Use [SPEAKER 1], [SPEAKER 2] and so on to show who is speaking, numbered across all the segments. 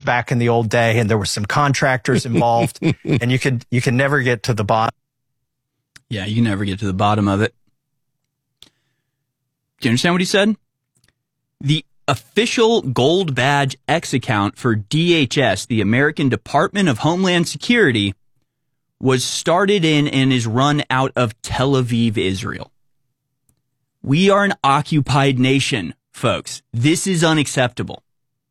[SPEAKER 1] back in the old day and there were some contractors involved and you can never get to the bottom.
[SPEAKER 2] Yeah, you can never get to the bottom of it. Do you understand what he said? The official Gold Badge X account for DHS, the American Department of Homeland Security, was started in and is run out of Tel Aviv, Israel. We are an occupied nation, folks. This is unacceptable.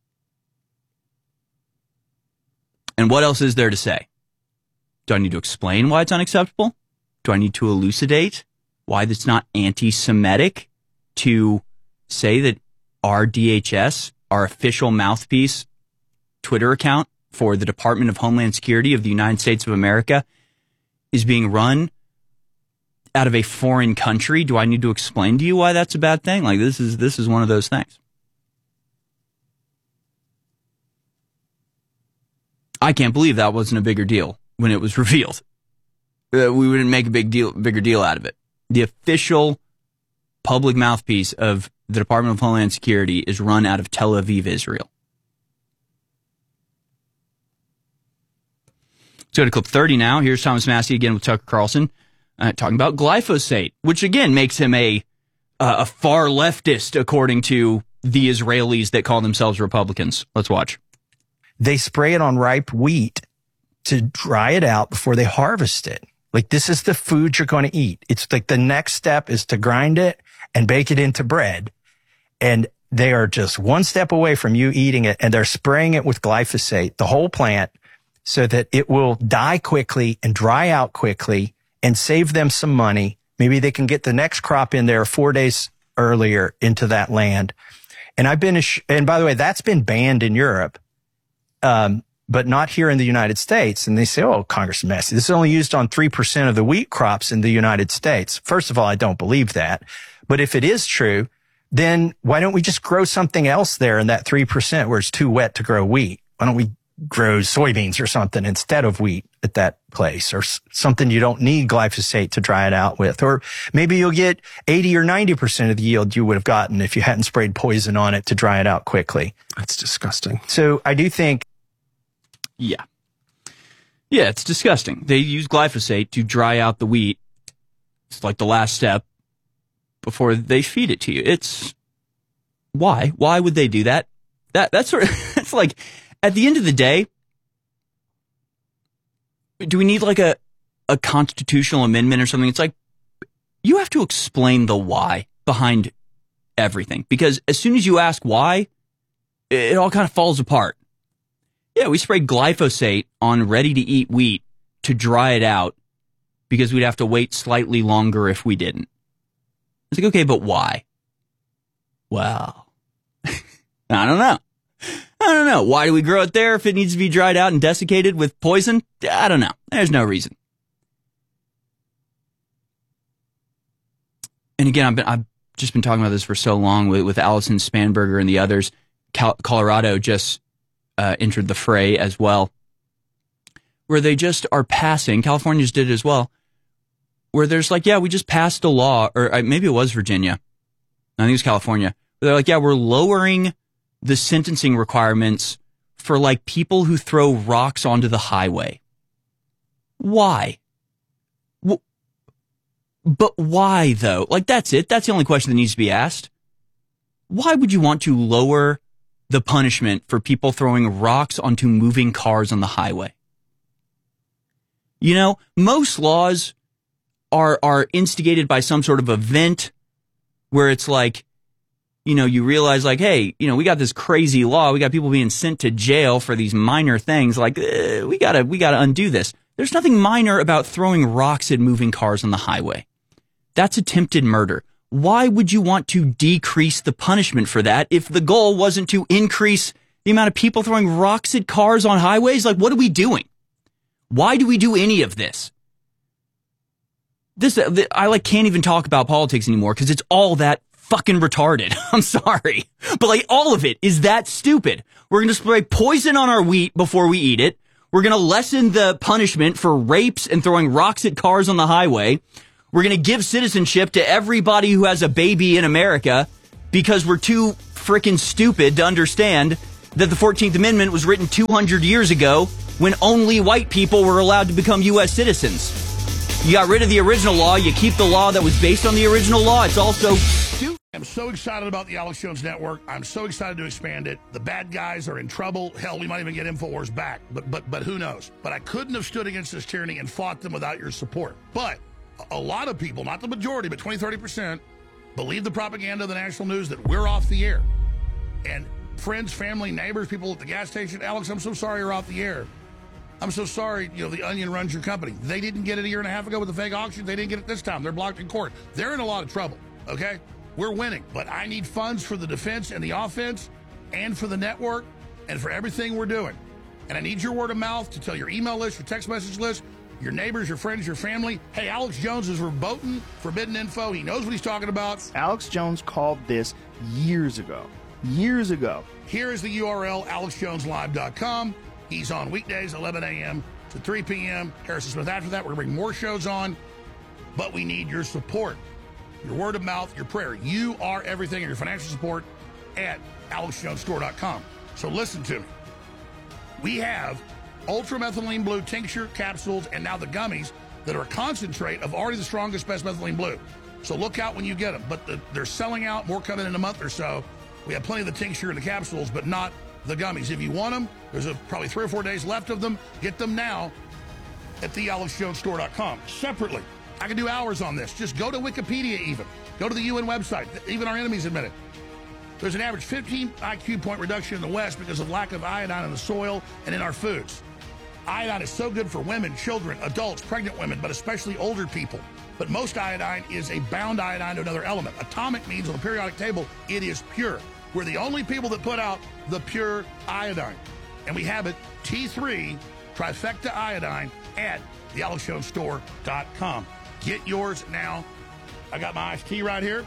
[SPEAKER 2] And what else is there to say? Do I need to explain why it's unacceptable? Do I need to elucidate why it's not anti-Semitic to say that our DHS, our official mouthpiece Twitter account for the Department of Homeland Security of the United States of America, is being run out of a foreign country? Do I need to explain to you why that's a bad thing? Like, this is one of those things. I can't believe that wasn't a bigger deal when it was revealed. We wouldn't make a bigger deal out of it. The official public mouthpiece of the Department of Homeland Security is run out of Tel Aviv, Israel. Let's go to clip 30 now. Here's Thomas Massie again with Tucker Carlson talking about glyphosate, which again makes him a far leftist, according to the Israelis that call themselves Republicans. Let's watch.
[SPEAKER 1] They spray it on ripe wheat to dry it out before they harvest it. Like, this is the food you're going to eat. It's like the next step is to grind it and bake it into bread. And they are just one step away from you eating it. And they're spraying it with glyphosate, the whole plant, so that it will die quickly and dry out quickly and save them some money. Maybe they can get the next crop in there 4 days earlier into that land. And and by the way, that's been banned in Europe. But not here in the United States. And they say, oh, Congressman Massie, this is only used on 3% of the wheat crops in the United States. First of all, I don't believe that. But if it is true, then why don't we just grow something else there in that 3% where it's too wet to grow wheat? Why don't we grow soybeans or something instead of wheat at that place, or something you don't need glyphosate to dry it out with? Or maybe you'll get 80 or 90% of the yield you would have gotten if you hadn't sprayed poison on it to dry it out quickly.
[SPEAKER 3] That's disgusting.
[SPEAKER 1] So I do think,
[SPEAKER 2] Yeah, it's disgusting. They use glyphosate to dry out the wheat. It's like the last step before they feed it to you. It's why? Why would they do that? That's sort of, it's like, at the end of the day, do we need like a constitutional amendment or something? It's like, you have to explain the why behind everything. Because as soon as you ask why, it all kind of falls apart. Yeah, we spray glyphosate on ready-to-eat wheat to dry it out because we'd have to wait slightly longer if we didn't. It's like, okay, but why? Well, I don't know. Why do we grow it there if it needs to be dried out and desiccated with poison? I don't know. There's no reason. And again, I've just been talking about this for so long with Allison Spanberger and the others. Colorado just entered the fray as well, where they just are passing, California just did it as well, where there's like, yeah, we just passed a law, or maybe it was Virginia, I think it was California, where they're like, yeah, we're lowering the sentencing requirements for like people who throw rocks onto the highway. Why? But why though? Like, that's it. That's the only question that needs to be asked. Why would you want to lower the punishment for people throwing rocks onto moving cars on the highway? You know, most laws are instigated by some sort of event where it's like, you know, you realize like, hey, you know, we got this crazy law. We got people being sent to jail for these minor things. Like, we gotta undo this. There's nothing minor about throwing rocks at moving cars on the highway. That's attempted murder. Why would you want to decrease the punishment for that if the goal wasn't to increase the amount of people throwing rocks at cars on highways? Like, what are we doing? Why do we do any of this? I can't even talk about politics anymore because it's all that fucking retarded. I'm sorry. But like, all of it is that stupid. We're going to spray poison on our wheat before we eat it. We're going to lessen the punishment for rapes and throwing rocks at cars on the highway. We're going to give citizenship to everybody who has a baby in America because we're too freaking stupid to understand that the 14th Amendment was written 200 years ago when only white people were allowed to become U.S. citizens. You got rid of the original law. You keep the law that was based on the original law. It's also stupid.
[SPEAKER 3] I'm so excited about the Alex Jones Network. I'm so excited to expand it. The bad guys are in trouble. Hell, we might even get InfoWars back, but who knows? But I couldn't have stood against this tyranny and fought them without your support. But a lot of people, not the majority, but 20-30%, believe the propaganda of the national news that we're off the air. And friends, family, neighbors, people at the gas station, Alex, I'm so sorry you're off the air. I'm so sorry, the Onion runs your company. They didn't get it a year and a half ago with the fake auction. They didn't get it this time. They're blocked in court. They're in a lot of trouble, okay? We're winning, but I need funds for the defense and the offense and for the network and for everything we're doing. And I need your word of mouth to tell your email list, your text message list, your neighbors, your friends, your family. Hey, Alex Jones is verboten forbidden info. He knows what he's talking about.
[SPEAKER 4] Alex Jones called this years ago. Years ago.
[SPEAKER 3] Here is the URL, alexjoneslive.com. He's on weekdays, 11 a.m. to 3 p.m. Harrison Smith after that. We're going to bring more shows on, but we need your support, your word of mouth, your prayer. You are everything, and your financial support at alexjonesstore.com. So listen to me. We have ultramethylene blue tincture capsules and now the gummies that are a concentrate of already the strongest, best methylene blue. So look out when you get them. But they're selling out, more coming in a month or so. We have plenty of the tincture and the capsules, but not the gummies. If you want them, there's probably 3 or 4 days left of them. Get them now at thealexjonesstore.com. Separately, I can do hours on this. Just go to Wikipedia even. Go to the UN website. Even our enemies admit it. There's an average 15 IQ point reduction in the West because of lack of iodine in the soil and in our foods. Iodine is so good for women, children, adults, pregnant women, but especially older people. But most iodine is a bound iodine to another element. Atomic means on the periodic table, it is pure. We're the only people that put out the pure iodine. And we have it, T3 trifecta iodine at thealexjonesstore.com. Get yours now. I got my iced tea right here.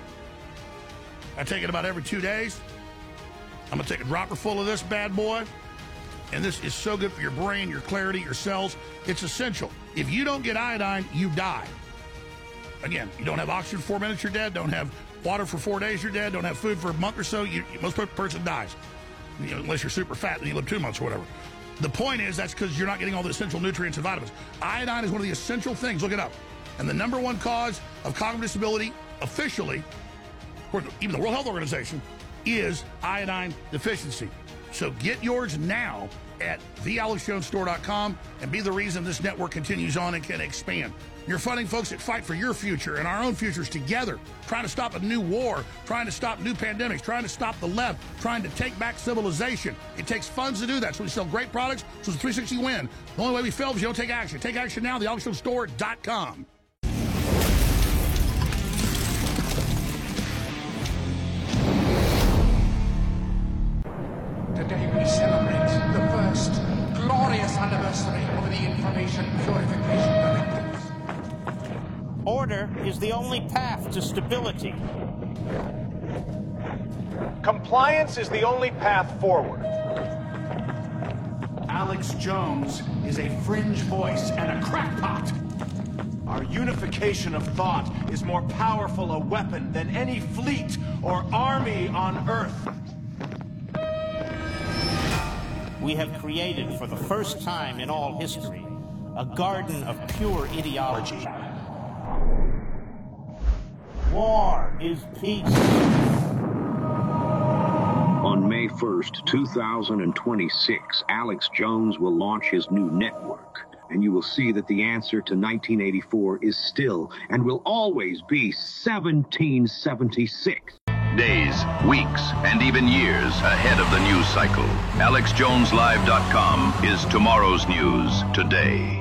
[SPEAKER 3] I take it about every 2 days. I'm going to take a dropper full of this bad boy. And this is so good for your brain, your clarity, your cells. It's essential. If you don't get iodine, you die. Again, you don't have oxygen for 4 minutes, you're dead. Don't have water for 4 days, you're dead. Don't have food for a month or so, most person dies. Unless you're super fat and you live 2 months or whatever. The point is that's because you're not getting all the essential nutrients and vitamins. Iodine is one of the essential things. Look it up. And the #1 cause of cognitive disability, officially, even the World Health Organization, is iodine deficiency. So get yours now at thealexjonesstore.com and be the reason this network continues on and can expand. You're funding folks that fight for your future and our own futures together, trying to stop a new war, trying to stop new pandemics, trying to stop the left, trying to take back civilization. It takes funds to do that, so we sell great products, so it's a 360 win. The only way we fail is you don't take action. Take action now, thealexjonesstore.com.
[SPEAKER 5] Today we celebrate the first glorious anniversary of the Information Purification Directives.
[SPEAKER 6] Order is the only path to stability.
[SPEAKER 7] Compliance is the only path forward.
[SPEAKER 8] Alex Jones is a fringe voice and a crackpot. Our unification of thought is more powerful a weapon than any fleet or army on Earth.
[SPEAKER 6] We have created, for the first time in all history, a garden of pure ideology. War is peace.
[SPEAKER 9] On May 1st, 2026, Alex Jones will launch his new network, and you will see that the answer to 1984 is still and will always be 1776.
[SPEAKER 10] Days, weeks, and even years ahead of the news cycle. AlexJonesLive.com is tomorrow's news today.